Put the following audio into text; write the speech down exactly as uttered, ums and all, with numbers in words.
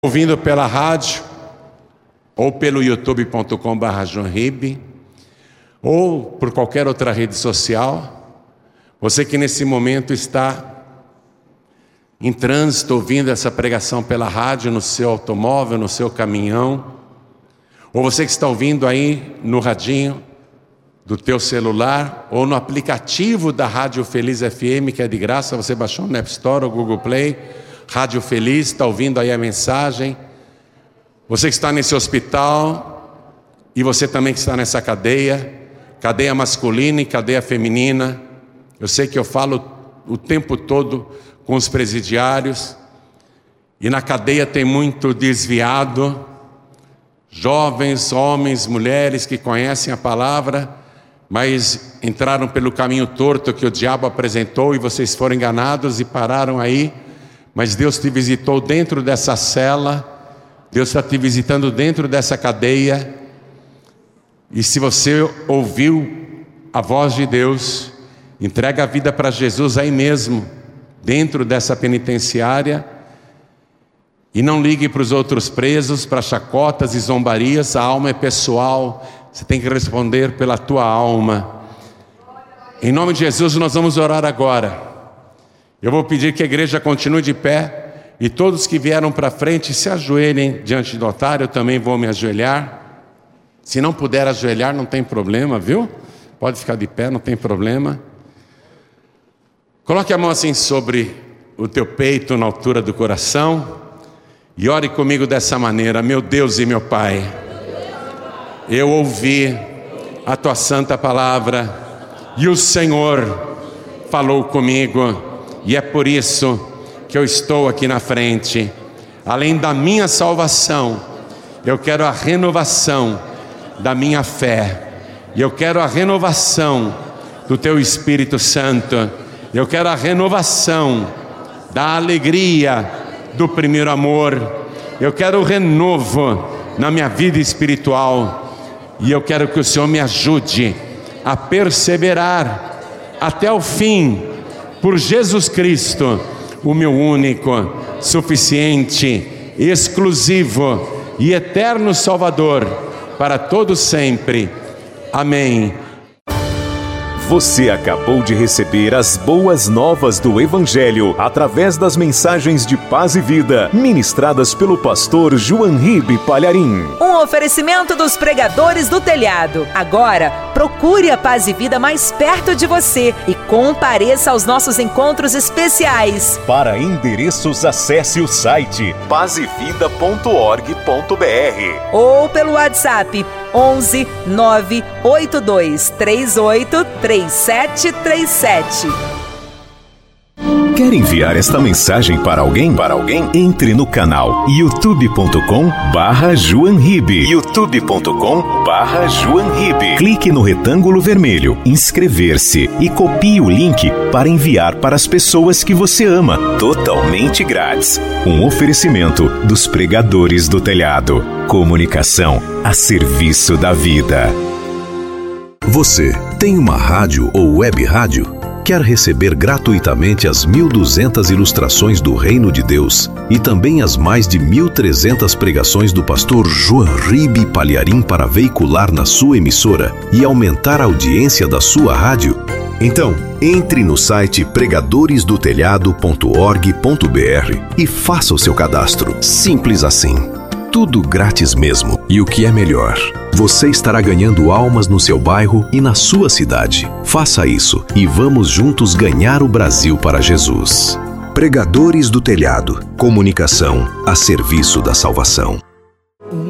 ouvindo pela rádio, ou pelo youtube ponto com barra João Ribe, ou por qualquer outra rede social, você que nesse momento está em trânsito, ouvindo essa pregação pela rádio, no seu automóvel, no seu caminhão, ou você que está ouvindo aí no radinho do teu celular, ou no aplicativo da Rádio Feliz F M, que é de graça, você baixou no App Store ou Google Play, Rádio Feliz, está ouvindo aí a mensagem. Você que está nesse hospital, e você também que está nessa cadeia, cadeia masculina e cadeia feminina. Eu sei que eu falo o tempo todo com os presidiários, e na cadeia tem muito desviado, jovens, homens, mulheres que conhecem a palavra, mas entraram pelo caminho torto que o diabo apresentou, e vocês foram enganados e pararam aí. Mas Deus te visitou dentro dessa cela, Deus está te visitando dentro dessa cadeia, e se você ouviu a voz de Deus, entrega a vida para Jesus aí mesmo, dentro dessa penitenciária, e não ligue para os outros presos, para chacotas e zombarias. A alma é pessoal, você tem que responder pela tua alma. Em nome de Jesus nós vamos orar agora. Eu vou pedir que a igreja continue de pé, e todos que vieram para frente se ajoelhem diante do altar. Eu também vou me ajoelhar. Se não puder ajoelhar, não tem problema, viu? Pode ficar de pé, não tem problema. Coloque a mão assim sobre o teu peito, na altura do coração, e ore comigo dessa maneira: meu Deus e meu Pai, eu ouvi a tua santa palavra, e o Senhor falou comigo, e é por isso que eu estou aqui na frente. Além da minha salvação, eu quero a renovação da minha fé, e eu quero a renovação do teu Espírito Santo, eu quero a renovação da alegria do primeiro amor, eu quero o renovo na minha vida espiritual, e eu quero que o Senhor me ajude a perseverar até o fim, por Jesus Cristo, o meu único, suficiente, exclusivo e eterno Salvador, para todo sempre. Amém. Você acabou de receber as boas novas do Evangelho através das mensagens de paz e vida, ministradas pelo pastor João Ribe Palharim. Um oferecimento dos pregadores do telhado. Agora, procure a Paz e Vida mais perto de você e compareça aos nossos encontros especiais. Para endereços, acesse o site paz e vida ponto org ponto br ou pelo WhatsApp onze nove oito dois três oito três sete três sete. Quer enviar esta mensagem para alguém? Para alguém? Entre no canal youtube ponto com barra João Ribe. youtube ponto com barra João Ribe. Clique no retângulo vermelho, inscrever-se, e copie o link para enviar para as pessoas que você ama, totalmente grátis. Um oferecimento dos pregadores do telhado. Comunicação a serviço da vida. Você tem uma rádio ou web rádio? Quer receber gratuitamente as mil e duzentas ilustrações do Reino de Deus e também as mais de mil e trezentas pregações do pastor João Ribe Palharim para veicular na sua emissora e aumentar a audiência da sua rádio? Então, entre no site pregadores do telhado ponto org ponto br e faça o seu cadastro. Simples assim. Tudo grátis mesmo. E o que é melhor, você estará ganhando almas no seu bairro e na sua cidade. Faça isso e vamos juntos ganhar o Brasil para Jesus. Pregadores do Telhado. Comunicação a serviço da salvação.